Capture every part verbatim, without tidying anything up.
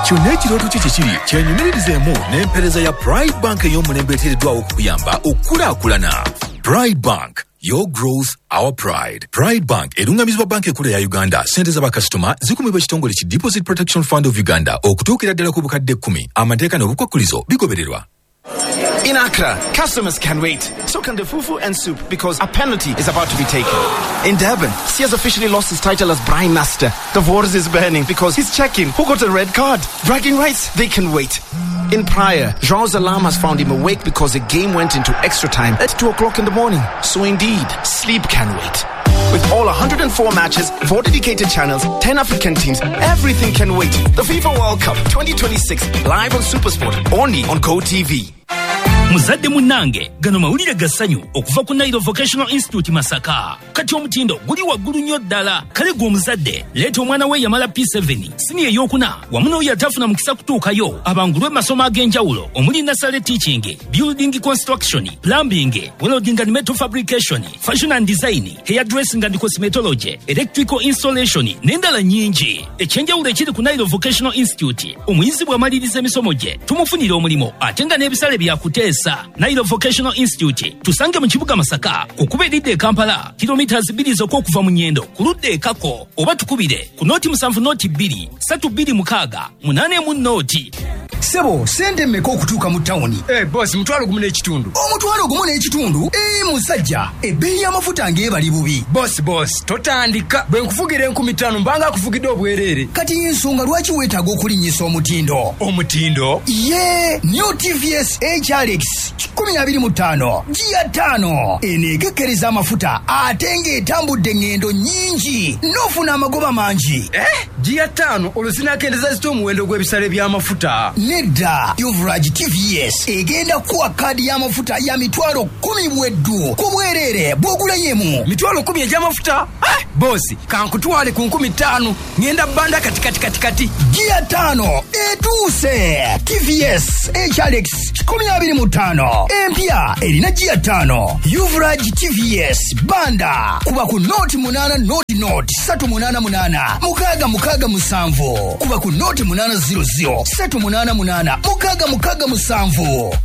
kyonna ekirooto kye kiri kyenyumiririzemu n'empeereza ya Pride Bank ey'omulembe eteereddwawo okukuyamba okukulaakulana. Pride Bank, your growth, our pride. Pride Bank erungamizibwa banka ekkulu ya Uganda. Ssente z'abakasitoma zikumibwa ekitongole ki Deposit Protection Fund of Uganda okutuukira ddala ku bukadde kkumi. Amateeka n'obukwakkulizo bigobererwa. In Accra, customers can wait. So can the fufu and soup because a penalty is about to be taken. In Durban, he has officially lost his title as Brine Master. The waters is burning because he's checking who got a red card. Bragging rights, they can wait. In Praia, Jean's alarm has found him awake because the game went into extra time at two o'clock in the morning. So indeed, sleep can wait. With all one hundred four matches, four dedicated channels, ten African teams, everything can wait. The FIFA World Cup twenty twenty-six, live on SuperSport, only on Go T V. Muzadde munange gano mawulire gassanyu okuva ku Nairo Vocational Institute Masaka. Kati omutindo guli waggulu nnyo ddala. Kale gwe omuzadde leeta omwana we yamala P seven siniya ey'okuna wamu n'oyo yatafuna mukisa kutuukayo abangulwe masomo ag'enjawulo omuli nursery teaching, building construction, plumbing, welding and metal fabrication, fashion and design, hairdressing and cosmetology, electrical installation n'endala nnyingi. Ekyenjawulo ekiri ku Nairo Vocational Institute omuyizi bw'amaliriza emisomo gye tumufunira omulimu ate nga n'ebisale byakuteesa. Nairo Vocational Institute tusange mu kibuga Masaka kukuberidde e Kampala kilometers bbiri zokko okuva mu Nyendo kuludde e Kako oba tukubire ku noti musanvu noti bbiri satu bbiri mukaaga munane mu noti. Sebo sente mmeka okutuuka mu tawuni? Eh boss mutwalo gumu n'ekitundu. Omutwalo gumu n'ekitundu? Eh musajja ebbeeyi y'amafuta ng'ebali bubi. Boss boss totandika bwe nkufugira enkumi ttaano mbanga akufugidde obwerere. Kati ensonga lwaki weetaaga okulinnyisa omutindo? Omutindo? Ye New T V S H R X kikumi abiri mu ttaano Gia ttaano eneekekkereza amafuta ate ng'etambudde ngendo nnyingi n'ofuna amagoba mangi. Eh Gia ttaano olusinakendeza zito omuwendo gw'ebisale by'amafuta. Nedda Yuvraj T V S egenda kuwa kadi y'amafuta ya mitwalo kumi bweddu ku bwerere bw'ogulayemu. Mitwalo kumi egy'amafuta? Eh bosi kankutwale ku nkumi ttaano ngenda banda kati kati kati kati. Gia ttaano etuuse. T V S H R X kikumi abiri mu ttaano empya erina Gia ttaano. Yuvraj T V S banda kuba ku noti munana noti noti satu munana munana mukaaga mukaaga musanvu kuba ku noti munana zero zero satu munana munana mukaaga mukaaga musanvu.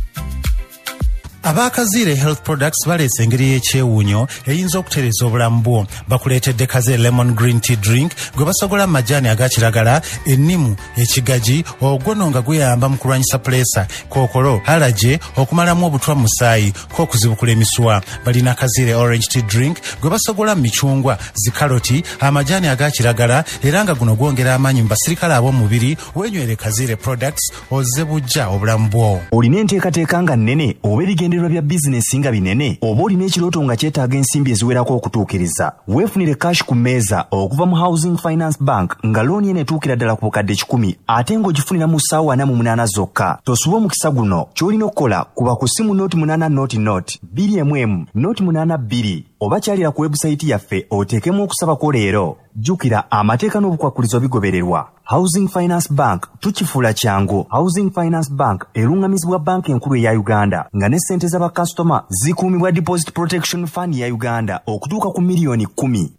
Abakazire Health Products baleese engeri y'ekyewuunyo eyinza okutereeza obulamu bwo. Bakuleetedde Kazire Lemon Green Tea Drink gwe basogola mu majaani aga kiragala, ennimu, ekigaji, ogwono nga guyamba mu kulwanyisa puleesa, kookolo, alaje, okumalamu obutwa mu musaayi, k'okuzibukula emiswa. Balina Kazire Orange Tea Drink gwe basogola mu micungwa, zikaloti, amajaani aga kiragala era nga guno gwongera amaanyi mu basirikale ab'omubiri. Weenywere Kazire Products ozze bujja obulamu bwo. Olina enteekateeka nga nnene oba ebigendererwa bya bizinesi nga binene oba olina ekirooto nga kyetaaga ensimbi eziwerako okutuukiriza, weefunire cash ku mmeeza okuva mu Housing Finance Bank nga looni eno etuukira ddala ku bukadde kikumi ate ng'ogifunira mu ssaawa ana mu munaana zokka. Tosuba omukisa guno, ky'olina okukola kuba ku ssimu noti munaana noti noti bbiri emu emu noti munaana bbiri oba kyalira ku webusayiti yaffe oteekemu okusabako leero. Jjukira amateeka n'obukwakkulizo bigobererwa. Housing Finance Bank tukifuula kyangu. Housing Finance Bank erungamizibwa banka enkulu eya Uganda nga ne ssente z'abakasitoma zikuumibwa Deposit Protection Fund ya Uganda okutuuka ku miliyoni kumi.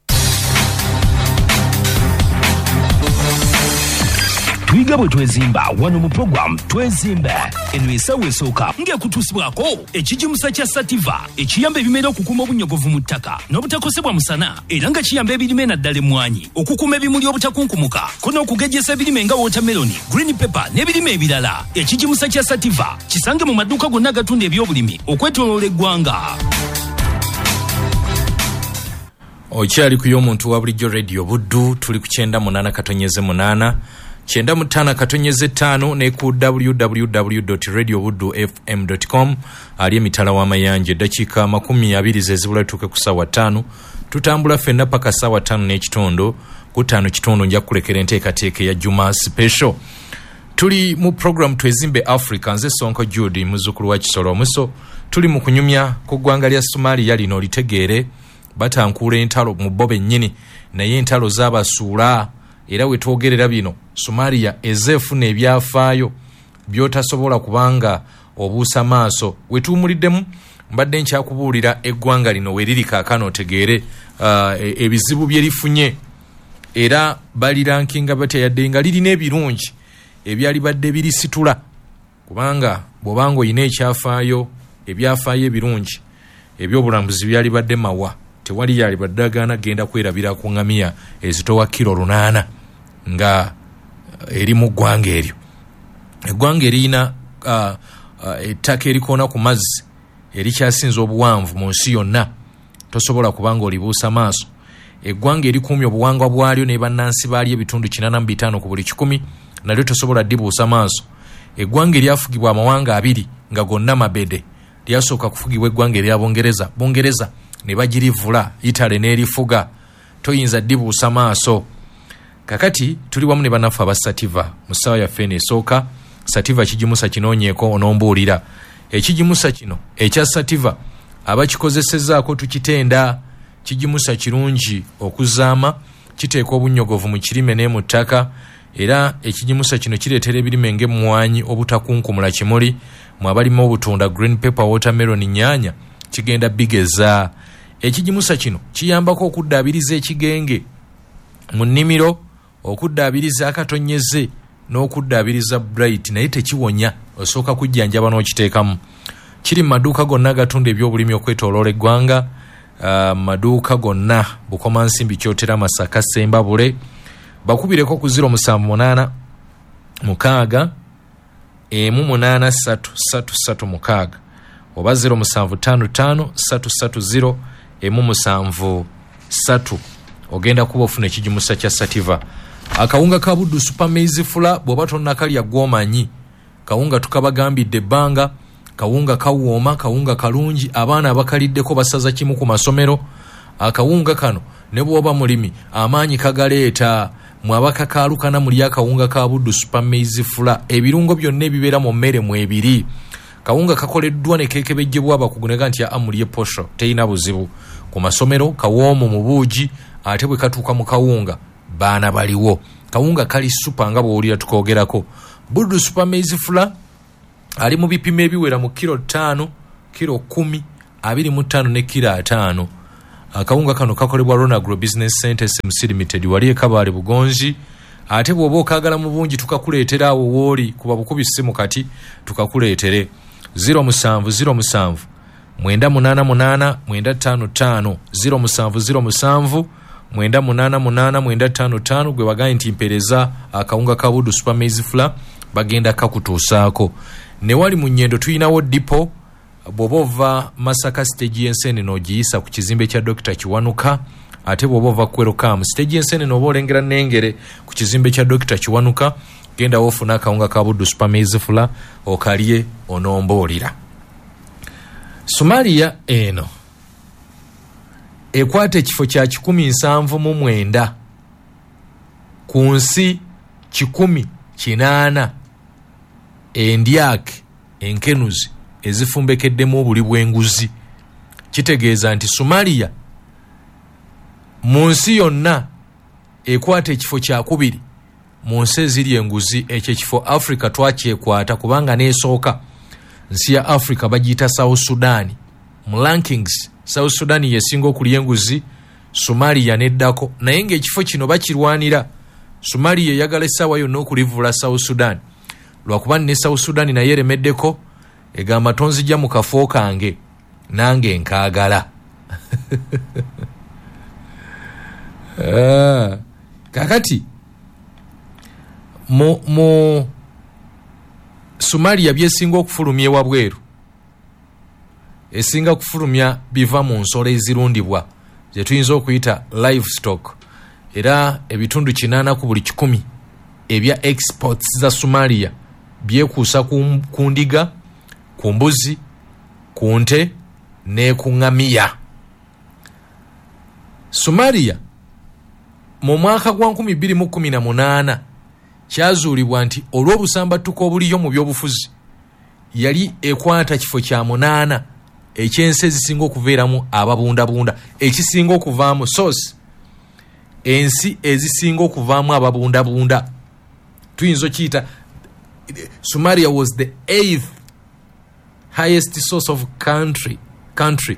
Twiga bwe twezimba wano mu program twezimbe eno esawo esooka ng'ekutuusibwako ekijimusa kya Sativa ekiyamba ebimera okukuuma obunyogovu mu ttaka n'obutakosebwa musana era nga kiyamba ebirime naddala emmwanyi okukuuma ebimuli obutakunkumuka ko n'okugejjesa ebirime nga watermeloni, green pepper n'ebirime ebirala. Ekijimusa kya Sativa kisange mu maduuka gonna agatunda ebyobulimi okwetooloola eggwanga. Okyali ku y'omuntu wa bulijjo radio Buddu, tuli ku kyenda munaana katonyeze munaana kyenda mutaana katonyeze ttaano ne ku w w w dot radio buddu f m dot com ali emitala w'amayanja. Eddakiika makumi abiri zezibula tuuke ku ssaawa ttaano. Tutambula ffenna paka ssaawa ttaano n'ekitondo. Ku ttaano kitondo nja kulekera enteekateeka ya Juma Special. Tuli mu program twezimbe Africa, nze Sonko Judy muzzukulu wa Kisolo Omuso. Tuli mu kunyumya ku ggwanga lya Somalia lino olitegeere batankuula entalo mu bo bennyini naye entalo z'abasuula era we twogerera bino Somalia ezefuna ebyafaayo byotasobola kubanga obuusa maaso we tuumuliddemu. Mbadde nkyakubuulira eggwanga lino we liri kaakano otegeere uh, ebizibu bye lifunye era balirankinga batya yadde nga lirina ebirungi ebyali badde birisitula kubanga bw'obanga oyina ekyafaayo ebyafaayo ebirungi ebyobulambuzi byali badde mawa tewali yali baddagaana genda kwerabira ku ngamiya ezitowa kiro lunaana nga eri mu ggwanga eryo. Eggwanga eriyina uh, uh, ettaka erikoona ku mazzi erikyasinza obuwanvu mu nsi yonna tosobola kubanga olibuusa maaso. Eggwanga erikuumya obuwangwa bwalyo ne bannansi baalyo ebitundu kinaana mu bitaano ku buli kikumi nalyo tosobola ddibuusa maaso. Eggwanga eryafugibwa amawanga abiri nga gonna mabede lyasooka kufugibwa eggwanga erya Bungereza Bungereza ne bagirivula Italy n'erifuga toyinza ddibuusa maaso. Kakati tuli wamu ne bannaffe aba Sativa mu ssaawa yaffe n'esooka. Sativa kigimusa kinoonyeeko onombuulira ekigimusa kino ekya Sativa abakikozesezzaako tukitenda. Kigimusa kirungi okuzaama kiteeka obunnyogovu mu kirime ne mu ttaka era ekigimusa kino kireetera ebirime ng'emmwanyi obutakunkumula kimuli mu abalimu obutunda green pepper watermelon nyaanya kigenda bigeza. Ekigimusa kino kiyambako okuddaabiriza ekigenge mu nnimiro okuddaabiriza akatonyeze n'okuddaabiriza bright naye tekiwonya osooka kujjanjaba n'okiteekamu. Kiri mu maduuka gonna agatunda ebyobulimi okwetooloola eggwanga. Uh, maduuka gonna Bukomansimbi Kyotera Masaka Sembabule bakubireko ku zero musanvu munaana mukaaga emu munaana ssatu ssatu ssatu mukaaga oba zero musanvu ttaano ttaano ssatu ssatu zero emu musanvu ssatu ogenda kuba ofuna ekigimusa kya Sativa. Akawunga ka Buddu Super Maize Flour bw'oba tonnakalya gw'omanyi kawunga tukabagambidde ebbanga. Kawunga kawooma kawunga kalungi abaana abakaliddeko basaza kimu ku masomero. Akawunga kano ne bw'oba mulimi amaanyi kagaleeta mu abakakaalukana muli akawunga ka Buddu Super Maize Flour ebirungo byonna ebibeera mu mmere mu ebiri. Kawunga kakoleddwa ne keekebejjebwa abakugunega nti amulye posho teyina buzibu ku masomero. Kawoomu mu buugi ate bwe katuuka mu kawunga baana baliwo. Kawunga kali supa nga bw'owulira tukoogerako. Buddu Super Maize Flour ali mu bipimo ebiwera mu kiro ttaano kiro kumi abiri mu ttaano ne kiro ataano. Akawunga kano kakolebwa Rona Agro Business Center S M C Limited wali e Kabale Bugonzi. Ate bw'oba okaagala mu bungi tukakuleetera awo wooli kuba bukubi ssimu kati tukakuleetere zero musanvu zero musanvu mwenda munaana munaana mwenda ttaano ttaano zero musanvu zero musanvu mwenda munaana munaana mwenda ttaano ttaano gwe bagaye nti mpereza akawunga ka Buddu Super Maize Flour bagenda kakutuusaako. Ne wali mu nnyendo tuyinawo dipo bw'oba ova Masaka stage y'ensene n'ogiyisa ku kizimbe kya Doctor Kiwanuka. Ate bw'oba ova Kwerokamu stage y'ensene n'oba olengera n'engere ku kizimbe kya Doctor Kiwanuka genda wofuna akawunga ka Buddu Super Maize Flour okalye onomboolira. Somalia eno ekwata ekifo kya kikumi nsanvu mu mwenda ku nsi kikumi kinaana endyake enkenuzi ezifumbekeddemu obuli bw'enguzi. Kitegeeza nti Somalia mu nsi yonna ekwata ekifo kya kubiri mu nsi eziri enguzi. Ekyo ekifo Africa twakyekwata kubanga n'esooka nsi ya Africa bagiyita South Sudan. Mu rankings South Sudan yesinga okulya enguzi, Somalia neddako naye ng'ekifo kino bakirwanira. Somalia eyagala essaawa yonna okulivula South Sudan lwakuba ne South Sudan naye eremeddeko egamba tonzijja mu kafo kange nange nkaagala. Ah, kakati mu mu Somalia byesinga okufulumya wabweru esinga kufulumya biva mu nsolo ezirundibwa ze tuyinza okuyita livestock era ebitundu kinaana ku buli kikumi ebya exports za Somalia byekuusa ku, ku ndiga ku mbuzi ku nte ne ku ngamiya. Somalia mu mwaka gwa nkumi bbiri mu kkumi na munaana kyazuulibwa nti olw'obusambattuko obuliyo mu byobufuzi yali ekwata kifo kya munaana ekyensi ezisinga okubeeramu ababundabunda ekisinga okuvaamu source ensi ezisinga okuvaamu ababundabunda tuyinza okiyita. Somalia was the eighth highest source of country country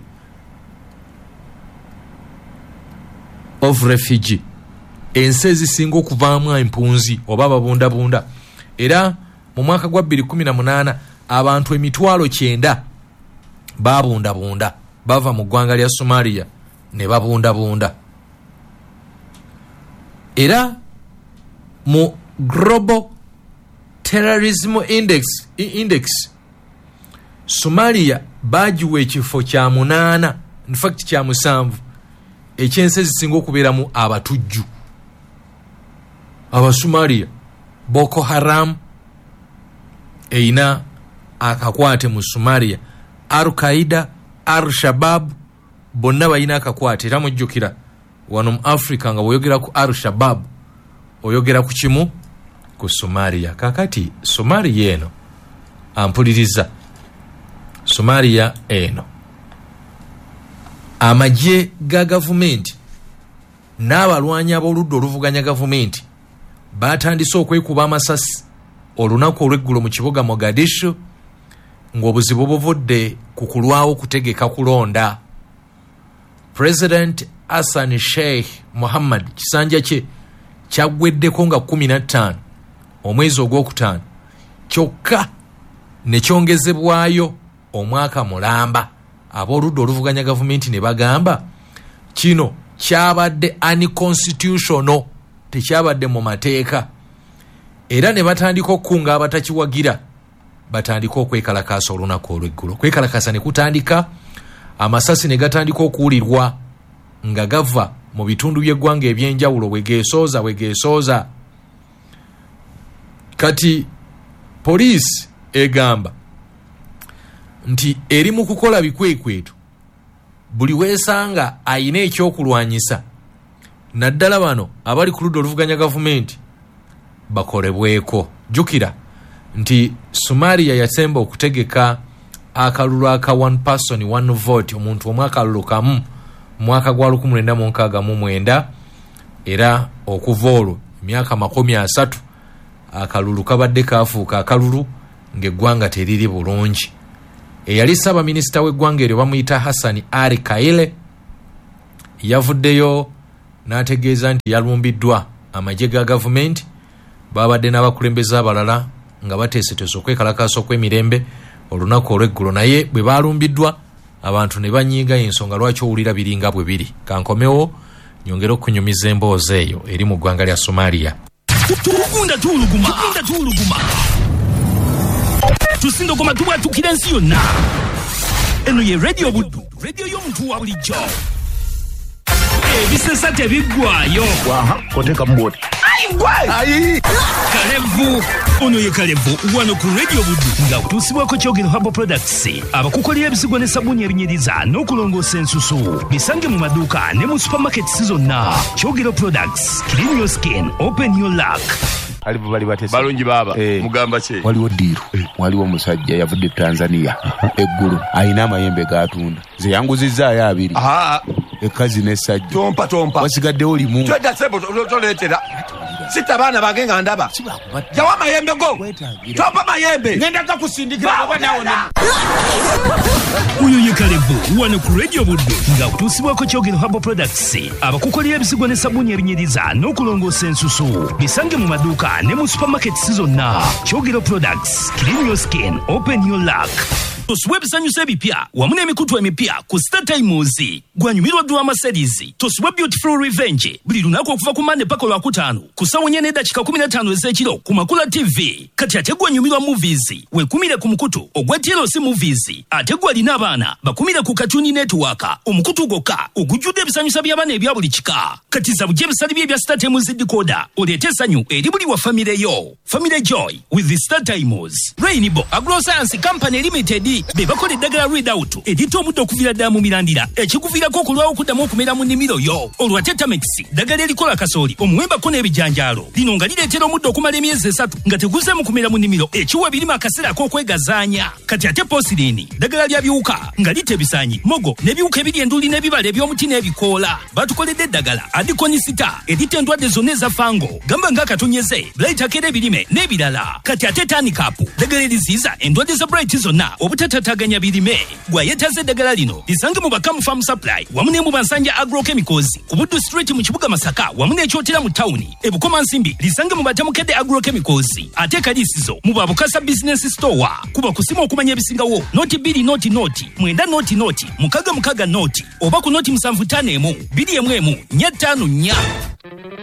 of refugee. Ensi ezisinga okuvaamu empunzi oba ababundabunda era mu mwaka gwa bbiri kumi na munaana abantu emitwalo kyenda babundabunda bava mu ggwanga lya Somalia ne babundabunda. Era mu Global Terrorism Index, Index Somalia bagiwa ekifo kya munaana, in fact kya musanvu ekyensi ezisinga okubeeramu abatujju. Abasomalia, Boko Haram eina akakwate mu Somalia, Al-Qaeda, Al-Shabaab bonna balina akakwate. Era mujjukira wano mu Africa nga bw'oyogera ku Al-Shabaab oyogera ku kimu ku Somalia. Kakati Somalia eno ampuliriza, Somalia eno amagye ga gavumenti n'abalwanyi ab'oludda oluvuganya gavumenti batandise okwekuba amasasi olunaku olw'eggulo mu kibuga Mogadishu ng'obuzibu buvudde ku kulwawo kutegeka kulonda. President Hassan Sheikh Mohammed kisanja kye kyaggweddeko nga kumi na ttaano omwezi ogwokutaano kyokka ne kyongezebwayo omwaka mulamba. Ab'oludda oluvuganya gavumenti ne bagamba kino kyabadde unconstitutional, tekyabadde mu mateeka, era ne batandika okukunga abatakiwagira batandika okwekalakaasa olunaku olw'eggulo. Okwekalakaasa ne kutandika, amasasi ne gatandika okuwulirwa nga gava mu bitundu by'eggwanga ebyenjawulo wegeesooza wegeesooza. Kati poliisi egamba nti eri mu kukola bikwekweto buli weesanga ayina ekyokulwanyisa, naddala bano abali ku ludda oluvuganya gavumenti bakolebweko. Jjukira nti Somalia yasemba okutegeka akalulu aka one person one vote, omuntu omu akalulu kamu mwaka gwa lukumi lwenda mu nkaaga mu mwenda, era okuva olwo emyaka makumi asatu akalulu kabadde kafuuka akalulu ng'eggwanga teriri bulungi. Eyali Ssaabaminisita w'eggwanga eryo bamuyita Hassan Ali Kaile yavuddeyo n'ategeeza nti yalumbiddwa amagye ga gavumenti, babadde n'abakulembeze abalala nga bateeseteese okwekalakaasa okw'emirembe olunaku olw'eggulo, naye bwe balumbiddwa abantu ne banyiiga ensonga lwaki owulira biringa bwe biri. Kankomewo nyongere okunyumiza emboozi eyo eri mu ggwanga lya Somalia. Tukunda tuluguma, tukunda tuluguma. Tusindogoma tubwatukira ensi yonna. Eno ye Radio Buddu, radio y'omuntu wa bulijjo. Ebisesa tebiggwaayo. Waha, koteka mboti. Ayi gwe! Ayi! Kalevu! Ono ye Kalevu, wano ku Radio Buddu nga kutuusibwako Kyogero Herbal Products. Abakukolera ebisigo ne sabuni ebinyiriza n'okulongoosa ensusu. Bisange mu maduuka ne mu supermarkets zonna. Kyogero Products, clean your skin, open your luck. Alibu bali batese balungi baba eh, mugamba che waliwo diru eh, waliwo musajja yavudde Tanzania eggulu ayina amayembe gatunda ze yanguzizza ya abiri aha ekazi ne sajja tompa tompa wasigaddewo limu tweda sebo toletera sita bana bagenga ndaba jawa mayembe go tompa mayembe ngenda kakusindikira baba naona uyu ye Kalevu wano ku Radio Buddu nga kutuusibwako Kyogero Herbal Products. Abakukolera ebisigo ne sabuni ebinyiriza n'okulongoosa ensusu. Bisange mu maduuka ne mu supermarkets zonna. Kyogero Products, clean your skin, open your luck. Tosuwe ebisanyusa ebipya wamu n'emikutu emipya ku Star Times. Gwanyumirwa Drama Series. Tosuwe Beautiful Revenge buli lunaku okuva ku Monday paka Lwakutaano ku ssaawa nnya n'eddakiika kumi na ttaano ez'ekiro ku Makula T V. Kati ate gwanyumirwa Movies wekumire ku mukutu ogwa T L C Movies. Ate gwalina abaana bakumire ku Cartoon Network omukutu gwokka ogujjudde ebisanyusa by'abaana ebya buli kika. Kati zabujje ebisali bye bya Star Times decoder oleete essanyu eri buli wa famire yo. Family Joy with the Star Times. Rainbow Agroscience Company Limited be bakola eddagala readout edita omuddo okuvira ddala mu mirandira ekikuviirako okulwawo okuddamu okumera mu nnimiro yo. Olwa Tetramex ddagala erikola kasooli omuwembako n'ebijanjaalo lino nga lireetera omuddo okumala emyezi esatu nga teguzeemu kumera mu nnimiro ekiwa birimu akaseera ak'okwegazaanya. Kati ate Posilini ddagala lya biwuka nga lita ebisaanyi mogo n'ebiwuka ebiri enduli n'ebibala eby'omuti n'ebikoola. Batukoledde eddagala adikonisita edita endwadde zonna eza fango gamba ng'akatonyeze Bright akera ebirime n'ebirala. Kati ate Tanikapu ddagala eriziyiza endwadde za Bright zonna obuta obutatataganya birime gwayetaze eddagala lino lisange mu Bakamu Farm Supply wamu ne mu Bansanja Agrochemicals ku Buddu Street mu kibuga Masaka wamu n'ekyotera mu tawuni e Bukoma Nsimbi lisange mu Batamukedde Agrochemicals ate kalisizo mu Babukasa Business Store kuba kusima okumanya ebisingawo noti bbiri noti noti mwenda noti noti mukaga mukaga noti oba ku noti musanvu ttaano emu bbiri emu emu nnya ttaano nnya.